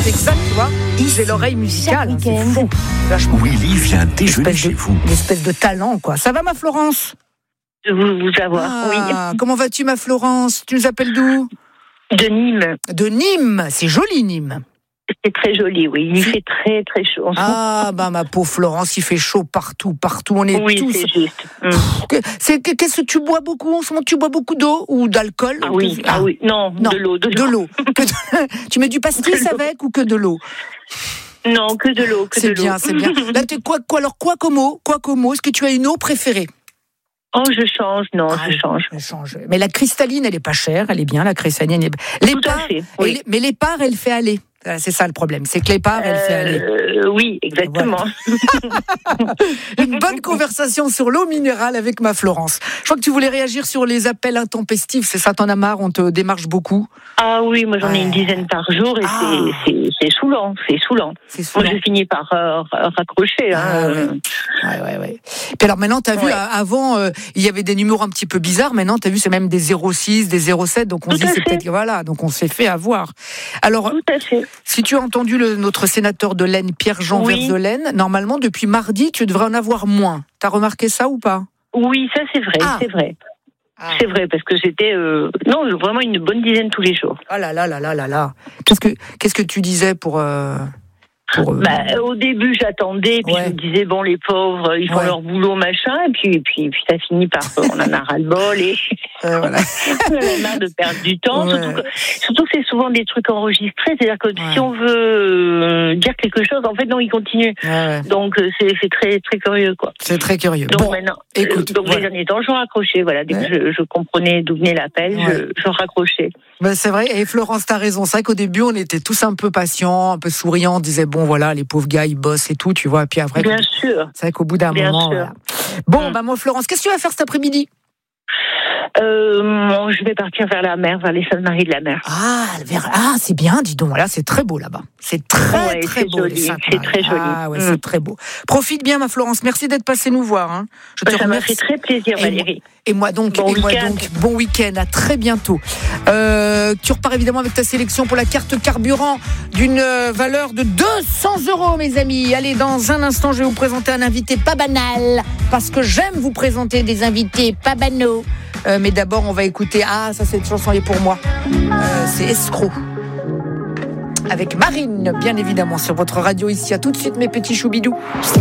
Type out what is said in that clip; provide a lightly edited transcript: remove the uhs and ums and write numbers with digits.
exact, tu vois. J'ai l'oreille musicale, c'est fou. Vachement. Willy vient déjeuner chez vous. Une espèce de talent, quoi. Ça va, ma Florence? De vous avoir, oui. Comment vas-tu, ma Florence? Tu nous appelles d'où? De Nîmes. De Nîmes, c'est joli, Nîmes. C'est très joli, oui. Il fait très, très chaud. Ma pauvre Florence, il fait chaud partout. On est oui, tous... c'est juste. Qu'est-ce que tu bois beaucoup en ce moment? Tu bois beaucoup d'eau ou d'alcool? Oui. Non, de l'eau. De l'eau. Tu mets du pastis avec ou que de l'eau? Non, que de l'eau. C'est bien. Là, t'es quoi comme eau? Est-ce que tu as une eau préférée? Oh, je change. Je change. Mais la cristalline, elle est pas chère, elle est bien, la cristalline. Tout à fait, oui. Mais l'épar, elle fait aller. C'est ça le problème, c'est que l'épar, elle fait aller. Oui, exactement. Voilà. Une bonne conversation sur l'eau minérale avec ma Florence. Je crois que tu voulais réagir sur les appels intempestifs, c'est ça, t'en as marre, on te démarche beaucoup? Ah oui, moi j'en ai une dizaine par jour et c'est saoulant. Moi je finis par raccrocher. Ouais. Puis alors maintenant, t'as vu, avant, il y avait des numéros un petit peu bizarres, maintenant t'as vu, c'est même des 06, des 07, donc on se dit c'est peut-être, voilà, donc on s'est fait avoir. Alors, tout à fait. Si tu as entendu notre sénateur de l'Aisne, Pierre-Jean Verzelaine, normalement, depuis mardi, tu devrais en avoir moins. T'as remarqué ça ou pas? Oui, ça c'est vrai, c'est vrai. C'est vrai, parce que j'étais vraiment une bonne dizaine tous les jours. Ah là. Qu'est-ce que tu disais pour au début, j'attendais, puis je me disais, bon, les pauvres, ils font leur boulot, machin, et puis ça finit par, on en a ras-le-bol, et voilà. on en a marre de perdre du temps, surtout que c'est souvent des trucs enregistrés, c'est-à-dire que si on veut dire quelque chose, en fait, non, ils continuent. Donc, c'est très, très curieux, quoi. C'est très curieux. Donc, maintenant, écoute, les derniers temps, je raccrochais, voilà, dès que je comprenais d'où venait l'appel, je raccrochais. Ben c'est vrai, et Florence, t'as raison, c'est vrai qu'au début, on était tous un peu patients, un peu souriants, on disait, bon, voilà, les pauvres gars, ils bossent et tout, tu vois, puis après... Bien sûr. C'est vrai qu'au bout d'un moment... Voilà. Bon, moi, Florence, qu'est-ce que tu vas faire cet après-midi? Je vais partir vers la mer, vers les Saintes-Maries de la Mer. C'est bien, dis donc, là, c'est très beau là-bas. C'est très beau, joli. les Saintes-Maries. C'est très joli. C'est très beau. Profite bien, ma Florence, merci d'être passée nous voir. Hein. Je te ça remercie. m'a fait très plaisir, Valérie. Et moi donc, bon week-end, à très bientôt. Tu repars évidemment avec ta sélection pour la carte carburant d'une valeur de 200 €, mes amis. Allez, dans un instant, je vais vous présenter un invité pas banal, parce que j'aime vous présenter des invités pas banaux. Mais d'abord, on va écouter... ça, cette chanson est pour moi. C'est Escroc. Avec Marine, bien évidemment, sur votre radio ici. À tout de suite, mes petits choubidous.